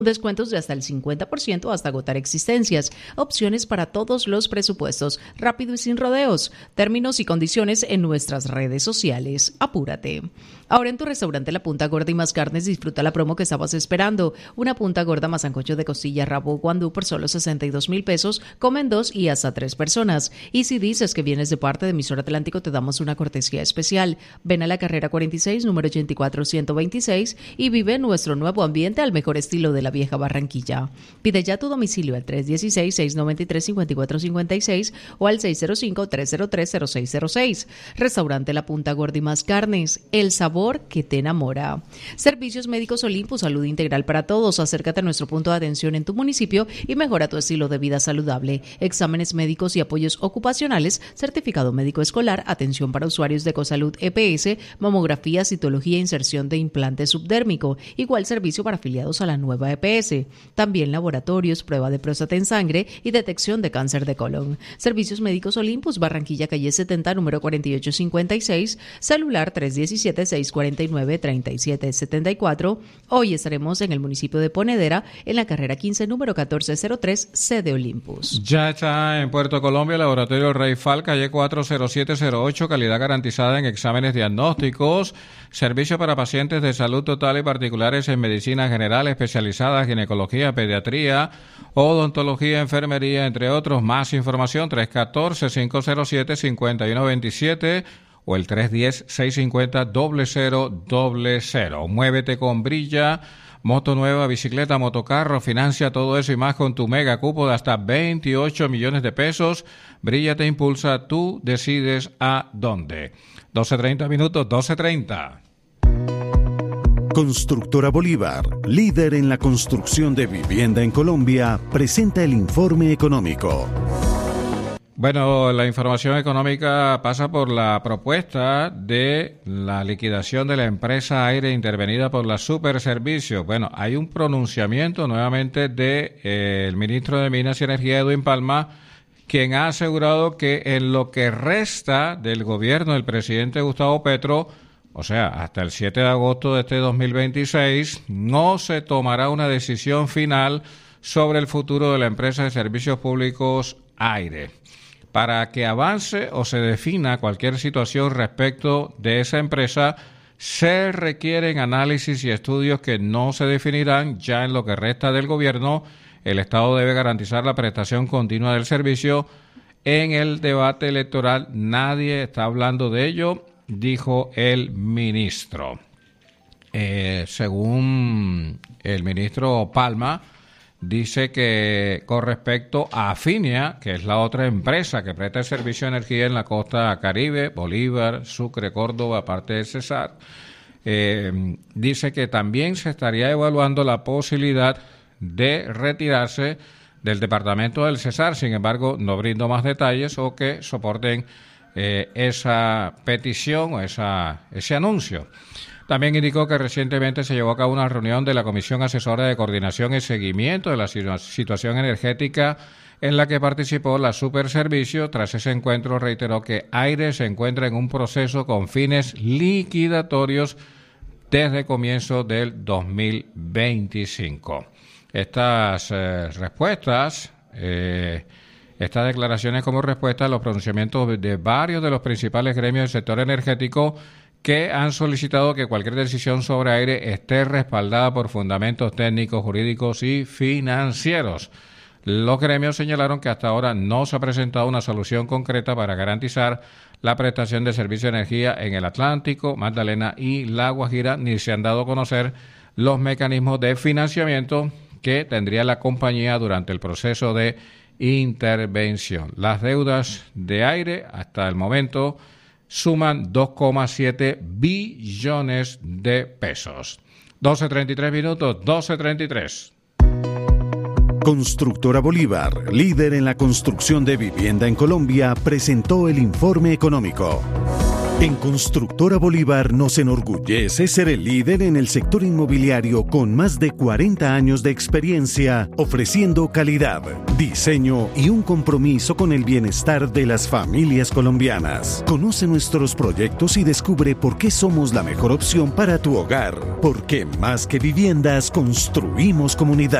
Descuentos de hasta el 50% hasta agotar existencias. Opciones para todos los presupuestos. Rápido y sin rodeos. Términos y condiciones en nuestras redes sociales. Apúrate. Ahora en tu restaurante La Punta Gorda y Más Carnes disfruta la promo que estabas esperando. Una punta gorda más sancocho de costilla, rabo, guandú por solo 62,000 pesos. Comen 2 y hasta 3 personas. Y si dices que vienes de parte de Emisor Atlántico, te damos una cortesía especial. Ven a la carrera 46, número 84126 y vive nuestro nuevo ambiente al mejor estilo de la vieja Barranquilla. Pide ya tu domicilio al 316-693-5456 o al 605-303-0606. Restaurante La Punta Gorda y Más Carnes, el sabor que te enamora. Servicios Médicos Olympus, salud integral para todos. Acércate a nuestro punto de atención en tu municipio y mejora tu estilo de vida saludable. Exámenes médicos y apoyos ocupacionales, certificado médico escolar, atención para usuarios de Ecosalud EPS, mamografía, citología e inserción de implante subdérmico. Igual servicio para afiliados a la nueva EPS. También laboratorios, prueba de próstata en sangre y detección de cáncer de colon. Servicios Médicos Olympus, Barranquilla, calle 70, número 4856, celular 317-649-3774. Hoy estaremos en el municipio de Ponedera, en la carrera 15, número 1403, sede Olympus. Ya está en Puerto Colombia el laboratorio Rey Fal, calle 40708, calidad garantizada en exámenes diagnósticos, servicio para pacientes de salud total y particulares en medicina general, especializada, ginecología, pediatría, odontología, enfermería, entre otros. Más información 314-507-5127 o el 310-650-0000. Muévete con Brilla, moto nueva, bicicleta, motocarro, financia todo eso y más con tu mega cupo de hasta 28 millones de pesos. Brilla te impulsa, tú decides a dónde. 12:30 minutos, 12:30. Constructora Bolívar, líder en la construcción de vivienda en Colombia, presenta el informe económico. Bueno, la información económica pasa por la propuesta de la liquidación de la empresa Aire intervenida por la Superservicios. Bueno, hay un pronunciamiento nuevamente del ministro de Minas y Energía, Edwin Palma, quien ha asegurado que en lo que resta del gobierno del presidente Gustavo Petro, o sea, hasta el 7 de agosto de este 2026, no se tomará una decisión final sobre el futuro de la empresa de servicios públicos Aire. Para que avance o se defina cualquier situación respecto de esa empresa, se requieren análisis y estudios que no se definirán ya en lo que resta del gobierno. El Estado debe garantizar la prestación continua del servicio. En el debate electoral nadie está hablando de ello, dijo el ministro. Según el ministro Palma, dice que con respecto a Afinia, que es la otra empresa que presta el servicio de energía en la costa Caribe, Bolívar, Sucre, Córdoba, aparte del Cesar, dice que también se estaría evaluando la posibilidad de retirarse del departamento del Cesar. Sin embargo, no brindo más detalles o que soporten esa petición o ese anuncio. También indicó que recientemente se llevó a cabo una reunión de la Comisión Asesora de Coordinación y Seguimiento de la Situación Energética en la que participó la Superservicio. Tras ese encuentro reiteró que Aire se encuentra en un proceso con fines liquidatorios desde comienzo del 2025. Estas respuestas, estas declaraciones como respuesta a los pronunciamientos de varios de los principales gremios del sector energético que han solicitado que cualquier decisión sobre Aire esté respaldada por fundamentos técnicos, jurídicos y financieros. Los gremios señalaron que hasta ahora no se ha presentado una solución concreta para garantizar la prestación de servicio de energía en el Atlántico, Magdalena y La Guajira, ni se han dado a conocer los mecanismos de financiamiento que tendría la compañía durante el proceso de intervención. Las deudas de Aire hasta el momento suman 2,7 billones de pesos. 12:33 minutos, 12:33. Constructora Bolívar, líder en la construcción de vivienda en Colombia, presentó el informe económico. En Constructora Bolívar nos enorgullece ser el líder en el sector inmobiliario con más de 40 años de experiencia, ofreciendo calidad, diseño y un compromiso con el bienestar de las familias colombianas. Conoce nuestros proyectos y descubre por qué somos la mejor opción para tu hogar. Porque más que viviendas, construimos comunidad.